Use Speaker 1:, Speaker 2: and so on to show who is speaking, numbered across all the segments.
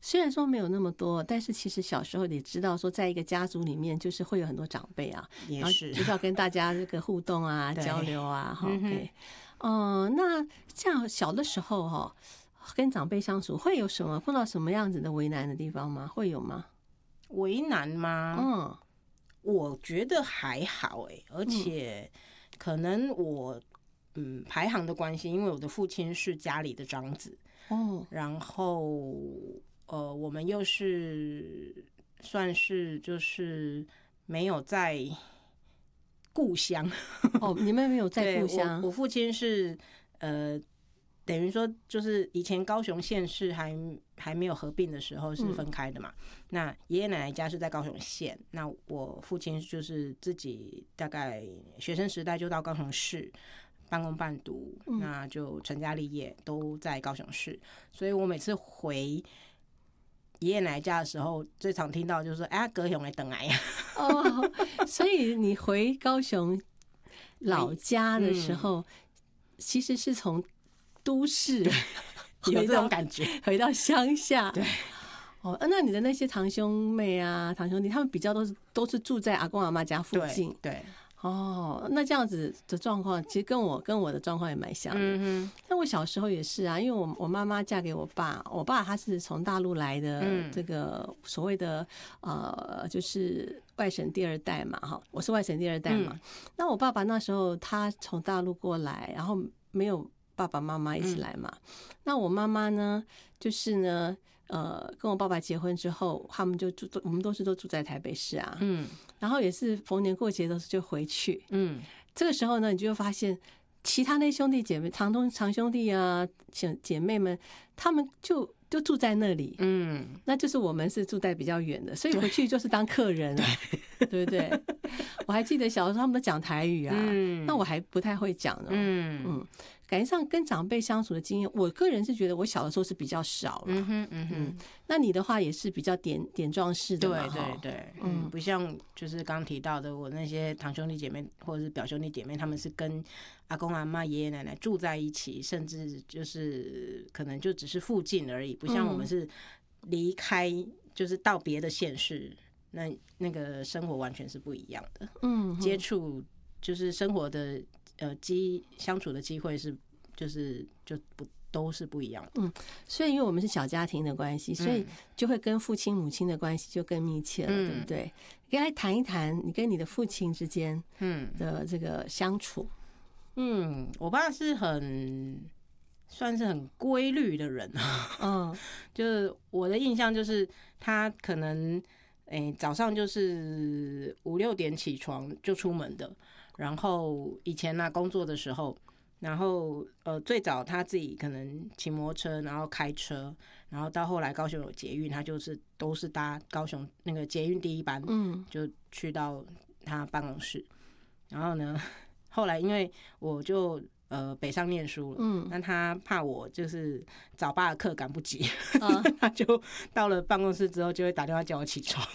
Speaker 1: 虽然说没有那么多，但是其实小时候也知道说，在一个家族里面，就是会有很多长辈啊，
Speaker 2: 也是
Speaker 1: 就是要跟大家这个互动啊、交流啊。OK，那这样小的时候哈，跟长辈相处会有什么碰到什么样子的为难的地方吗？会有吗？
Speaker 2: 为难吗？我觉得还好而且可能我排行的关系，因为我的父亲是家里的长子然后我们又是算是就是没有在故乡
Speaker 1: 你们没有在故乡？
Speaker 2: 我父亲是等于说就是以前高雄县市还没有合并的时候是分开的嘛，那爷爷奶奶家是在高雄县，那我父亲就是自己大概学生时代就到高雄市半工半读，那就成家立业都在高雄市，所以我每次回爷爷奶奶家的时候，最常听到就是说：“哎，高雄来等来呀。”
Speaker 1: 所以你回高雄老家的时候，其实是从都市
Speaker 2: 有这种感觉，
Speaker 1: 回到乡下。
Speaker 2: 对，
Speaker 1: 那你的那些堂兄妹啊、堂兄弟，他们比较都是住在阿公阿嬷家附近。
Speaker 2: 对。
Speaker 1: 那这样子的状况，其实跟我的状况也蛮像的。但我小时候也是啊，因为我妈妈嫁给我爸他是从大陆来的，这个所谓的就是外省第二代嘛，我是外省第二代嘛。那我爸爸那时候他从大陆过来，然后没有爸爸妈妈一起来嘛。那我妈妈呢，就是呢，跟我爸爸结婚之后，他们就我们都住在台北市啊。然后也是逢年过节都是就回去。这个时候呢，你就会发现其他那兄弟姐妹、长兄弟啊、姐妹们，他们就住在那里。那就是我们是住在比较远的，所以回去就是当客人啊，对不对？我还记得小时候他们都讲台语啊，那我还不太会讲呢。感觉上跟长辈相处的经验，我个人是觉得我小的时候是比较少了。那你的话也是比较点状式的嘛？
Speaker 2: 对，不像就是刚提到的我那些堂兄弟姐妹或者是表兄弟姐妹，他们是跟阿公阿嬷、爷爷奶奶住在一起，甚至就是可能就只是附近而已，不像我们是离开，就是到别的县市，那个生活完全是不一样的。接触就是生活的相处的机会是就不都是不一样的。
Speaker 1: 所以因为我们是小家庭的关系，所以就会跟父亲母亲的关系就更密切了，对不对？可以来谈一谈你跟你的父亲之间的这个相处。
Speaker 2: 我爸是算是很规律的人。就是我的印象就是他可能早上就是5、6点起床就出门的，然后以前工作的时候，然后最早他自己可能骑摩托车，然后开车，然后到后来高雄有捷运，他就是都是搭高雄那个捷运第1班，就去到他办公室。然后呢，后来因为我就北上念书了，那他怕我就是早八的课赶不及，他就到了办公室之后就会打电话叫我起床。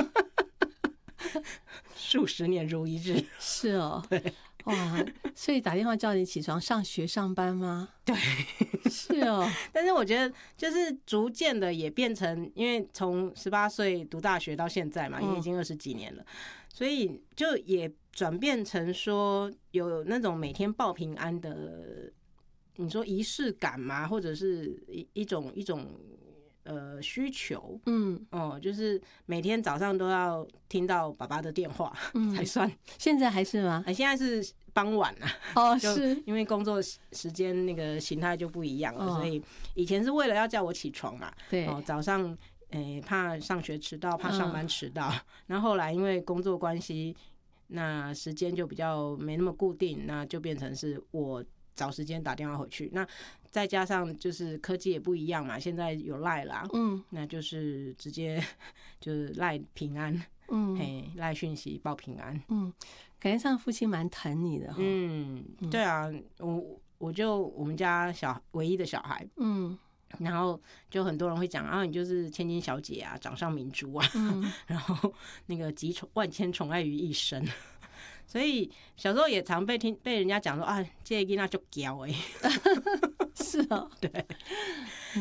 Speaker 2: 数十年如一日。
Speaker 1: 是哦，对，哇，所以打电话叫你起床上学上班吗？
Speaker 2: 对，
Speaker 1: 是哦。
Speaker 2: 但是我觉得就是逐渐的也变成，因为从18岁读大学到现在嘛，也已经20几年了，所以就也转变成说有那种每天报平安的，你说仪式感嘛，或者是一种需求。就是每天早上都要听到爸爸的电话才算。
Speaker 1: 现在还是吗？
Speaker 2: 现在是傍晚啊。
Speaker 1: 是
Speaker 2: 因为工作时间那个形态就不一样了，所以以前是为了要叫我起床嘛。
Speaker 1: 对。
Speaker 2: 早上怕上学迟到，怕上班迟到。然后后来因为工作关系，那时间就比较没那么固定，那就变成是我找时间打电话回去。那再加上就是科技也不一样嘛，现在有赖啦，那就是直接就是赖平安，赖讯息报平安。
Speaker 1: 感觉上父亲蛮疼你的。
Speaker 2: 对啊，我们家唯一的小孩。然后就很多人会讲你就是千金小姐啊，掌上明珠啊，然后那个集万千宠爱于一身。所以小时候也常被人家讲说这个囡仔就娇。
Speaker 1: 是哦。
Speaker 2: 对。